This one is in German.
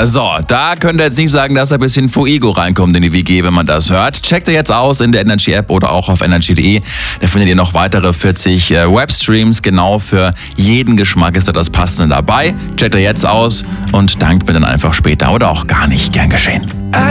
So, da könnt ihr jetzt nicht sagen, dass ein bisschen Fuego reinkommt in die WG, wenn man das hört. Checkt ihr jetzt aus in der Energy App oder auch auf energy.de. Da findet ihr noch weitere 40 Webstreams. Genau für jeden Geschmack ist da das Passende dabei. Checkt ihr jetzt aus und dankt mir dann einfach später oder auch gar nicht. Gern geschehen.